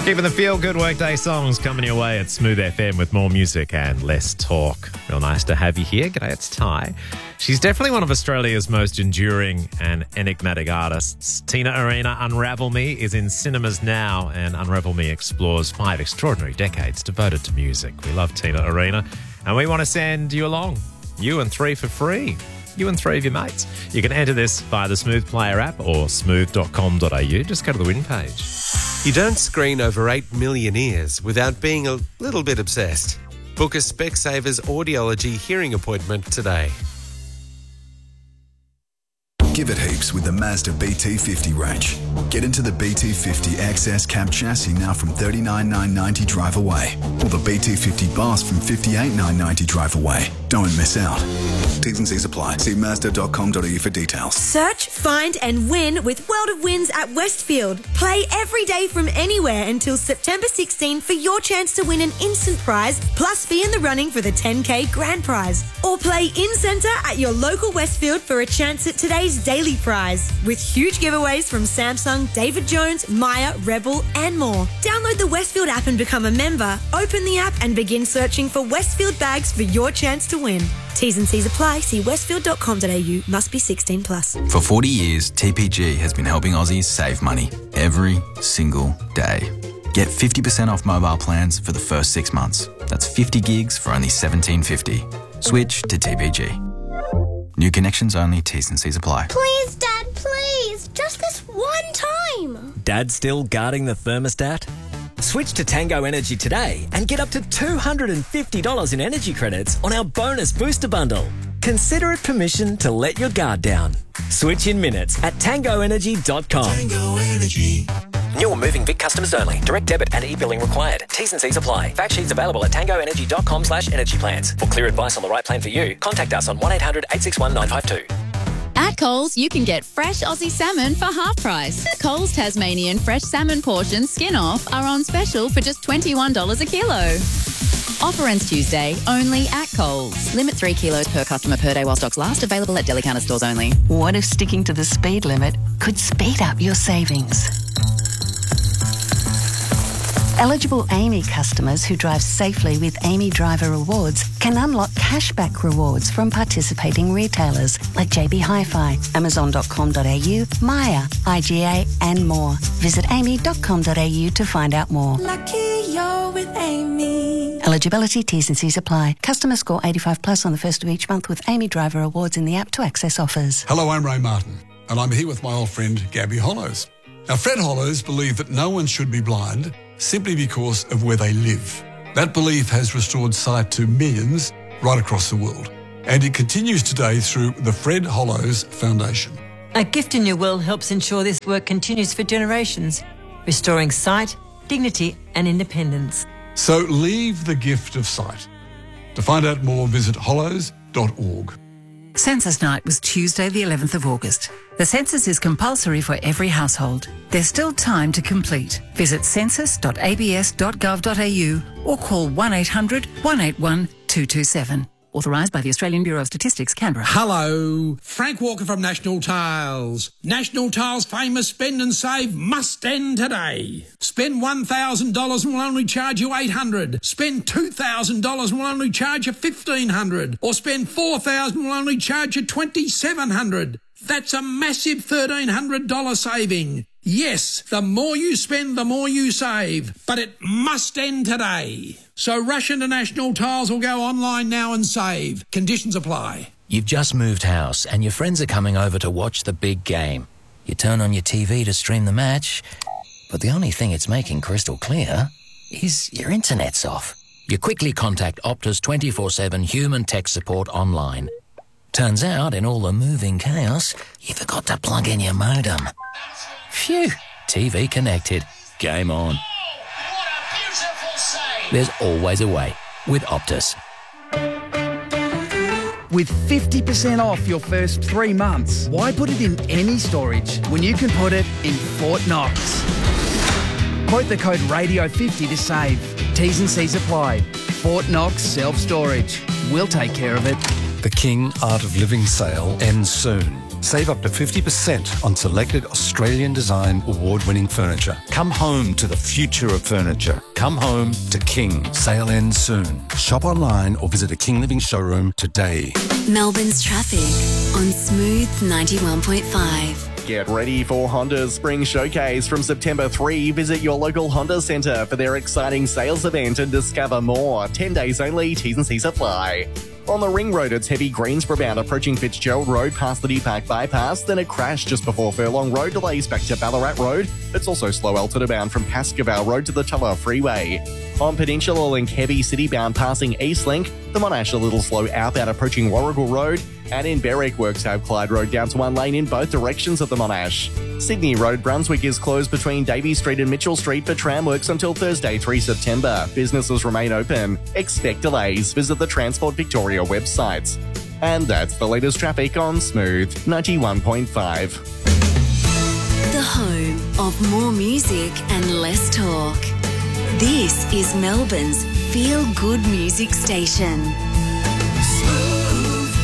Keeping the feel-good workday songs coming your way at Smooth FM with more music and less talk. Real nice to have you here. G'day, it's Ty. She's definitely one of Australia's most enduring and enigmatic artists. Tina Arena Unravel Me is in cinemas now, and Unravel Me explores 5 extraordinary decades devoted to music. We love Tina Arena, and we want to send you along. You and 3 for free. You and 3 of your mates. You can enter this via the Smooth Player app or smooth.com.au. Just go to the win page. You don't screen over 8 million ears without being a little bit obsessed. Book a Specsavers Audiology hearing appointment today. Give it heaps with the Mazda BT50 range. Get into the BT50 XS cab chassis now from $39,990 drive away. Or the BT50 Boss from $58,990 drive away. Don't miss out. T's and C's apply. See Mazda.com.au for details. Search, find and win with World of Wins at Westfield. Play every day from anywhere until September 16 for your chance to win an instant prize plus be in the running for the 10K grand prize. Or play in-centre at your local Westfield for a chance at today's daily prize with huge giveaways from Samsung, David Jones, Maya, Rebel and more. Download the Westfield app and become a member. Open the app and begin searching for Westfield bags for your chance to win. T's and C's apply. See westfield.com.au. Must be 16 plus. For 40 years, TPG has been helping Aussies save money every single day. Get 50% off mobile plans for the first 6 months. That's 50 gigs for only $17.50. Switch to TPG. New connections only. T's and C's apply. Please, Dad, please. Just this one time. Dad still guarding the thermostat? Switch to Tango Energy today and get up to $250 in energy credits on our bonus booster bundle. Consider it permission to let your guard down. Switch in minutes at tangoenergy.com. Tango Energy. New or moving Vic customers only. Direct debit and e-billing required. T's and C's apply. Fact sheets available at tangoenergy.com/energy plans. For clear advice on the right plan for you, contact us on 1800 861 952. At Coles, you can get fresh Aussie salmon for half price. Coles Tasmanian fresh salmon portions skin off are on special for just $21 a kilo. Offer ends Tuesday, only at Coles. Limit 3 kilos per customer per day while stocks last. Available at deli counter stores only. What if sticking to the speed limit could speed up your savings? Eligible Amy customers who drive safely with Amy Driver Rewards can unlock cashback rewards from participating retailers like JB Hi-Fi, Amazon.com.au, Maya, IGA and more. Visit amy.com.au to find out more. Lucky you're with Amy. Eligibility, T's and C's apply. Customer score 85 plus on the first of each month with Amy Driver Rewards in the app to access offers. Hello, I'm Ray Martin, and I'm here with my old friend Gabby Hollows. Now, Fred Hollows believed that no one should be blind simply because of where they live. That belief has restored sight to millions right across the world, and it continues today through the Fred Hollows Foundation. A Gift in Your Will helps ensure this work continues for generations, restoring sight, dignity and independence. So leave the gift of sight. To find out more, visit hollows.org. Census night was Tuesday the 11th of August. The census is compulsory for every household. There's still time to complete. Visit census.abs.gov.au or call 1800 181 227. Authorised by the Australian Bureau of Statistics, Canberra. Hello, Frank Walker from National Tiles. National Tiles' famous Spend and Save must end today. Spend $1,000 and we'll only charge you $800. Spend $2,000 and we'll only charge you $1,500. Or spend $4,000 and we'll only charge you $2,700. That's a massive $1,300 saving. Yes, the more you spend, the more you save. But it must end today. So rush into National Tiles or go online now and save. Conditions apply. You've just moved house and your friends are coming over to watch the big game. You turn on your TV to stream the match, but the only thing it's making crystal clear is your internet's off. You quickly contact Optus 24/7 human tech support online. Turns out, in all the moving chaos, you forgot to plug in your modem. Phew, TV connected. Game on. There's always a way with Optus. With 50% off your first 3 months, why put it in any storage when you can put it in Fort Knox? Quote the code RADIO50 to save. T's and C's apply. Fort Knox Self-Storage. We'll take care of it. The King Art of Living sale ends soon. Save up to 50% on selected Australian Design award-winning furniture. Come home to the future of furniture. Come home to King. Sale ends soon. Shop online or visit a King Living showroom today. Melbourne's traffic on Smooth 91.5. Get ready for Honda's Spring Showcase from September 3. Visit your local Honda centre for their exciting sales event and discover more. 10 days only, T's and C's apply. On the Ring Road, it's heavy Greensboro bound approaching Fitzgerald Road past the Deepak bypass, then a crash just before Furlong Road, delays back to Ballarat Road. It's also slow Altona bound from Pascoval Road to the Tulla Freeway. On Peninsula Link, heavy city bound passing Eastlink, the Monash a little slow outbound approaching Warrigal Road, and in Berwick, works have Clyde Road down to one lane in both directions of the Monash. Sydney Road, Brunswick is closed between Davey Street and Mitchell Street for tram works until Thursday, 3 September. Businesses remain open. Expect delays. Visit the Transport Victoria website. And that's the latest traffic on Smooth 91.5. The home of more music and less talk. This is Melbourne's feel-good music station. Smooth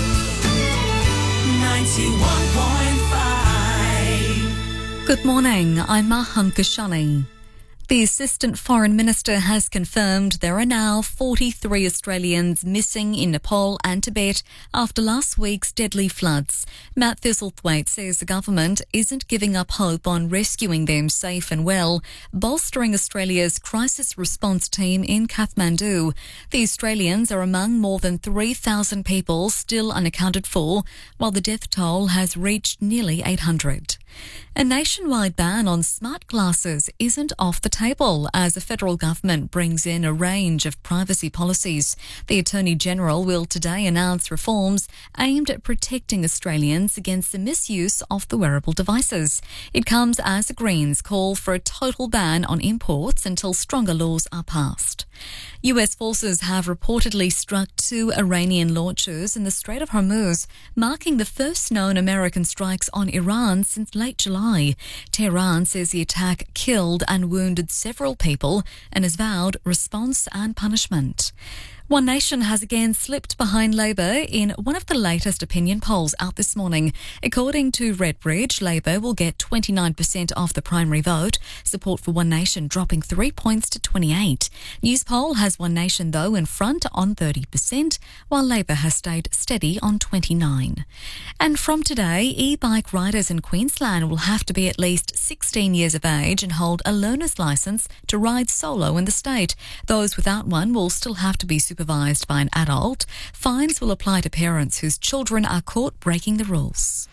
91.5. Good morning, I'm Mahan Kashani. The Assistant Foreign Minister has confirmed there are now 43 Australians missing in Nepal and Tibet after last week's deadly floods. Matt Thistlethwaite says the government isn't giving up hope on rescuing them safe and well, bolstering Australia's crisis response team in Kathmandu. The Australians are among more than 3,000 people still unaccounted for, while the death toll has reached nearly 800. A nationwide ban on smart glasses isn't off the table as the federal government brings in a range of privacy policies. The Attorney-General will today announce reforms aimed at protecting Australians against the misuse of the wearable devices. It comes as the Greens call for a total ban on imports until stronger laws are passed. US forces have reportedly struck 2 Iranian launchers in the Strait of Hormuz, marking the first known American strikes on Iran since late July. Tehran says the attack killed and wounded several people and has vowed response and punishment. One Nation has again slipped behind Labor in one of the latest opinion polls out this morning. According to Redbridge, Labor will get 29% of the primary vote, support for One Nation dropping 3 points to 28. Newspoll has One Nation, though, in front on 30%, while Labor has stayed steady on 29%. And from today, e-bike riders in Queensland will have to be at least 16 years of age and hold a learner's licence to ride solo in the state. Those without one will still have to be supervised by an adult. Fines will apply to parents whose children are caught breaking the rules.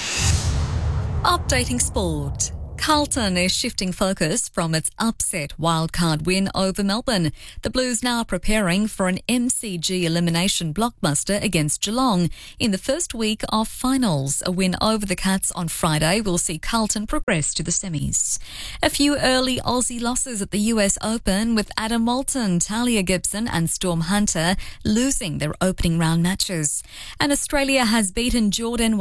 Updating sport. Carlton is shifting focus from its upset wildcard win over Melbourne. The Blues now preparing for an MCG elimination blockbuster against Geelong in the first week of finals. A win over the Cats on Friday will see Carlton progress to the semis. A few early Aussie losses at the US Open, with Adam Walton, Talia Gibson and Storm Hunter losing their opening round matches. And Australia has beaten Jordan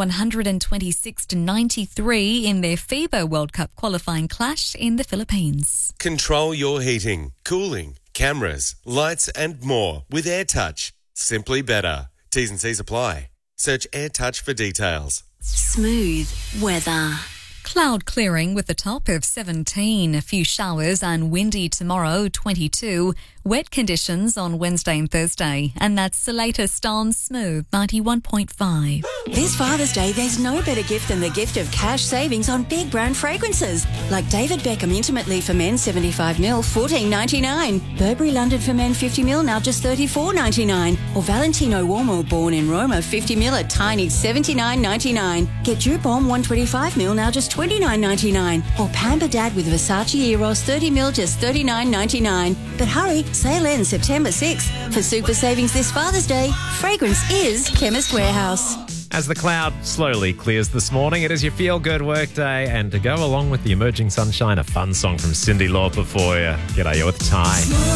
126-93 in their FIBA World Cup qualifying clash in the Philippines. Control your heating, cooling, cameras, lights and more with AirTouch. Simply better. T's and C's apply. Search AirTouch for details. Smooth weather. Cloud clearing with a top of 17. A few showers and windy tomorrow, 22. Wet conditions on Wednesday and Thursday. And that's the latest on Smooth 91.5. This Father's Day, there's no better gift than the gift of cash savings on big brand fragrances. Like David Beckham Intimate Leave for Men 75ml, $14.99. Burberry London for Men 50ml, now just $34.99. Or Valentino Uomo Born in Roma 50ml, a tiny $79.99. Get Dupont 125ml, now just $29.99. Or Pamper Dad with Versace Eros 30ml, just $39.99. But hurry, sale ends September 6th. For super savings this Father's Day, fragrance is Chemist Warehouse. As the cloud slowly clears this morning, it is your feel-good work day, and to go along with the emerging sunshine, a fun song from Cyndi Lauper for you. G'day, you're with Ty.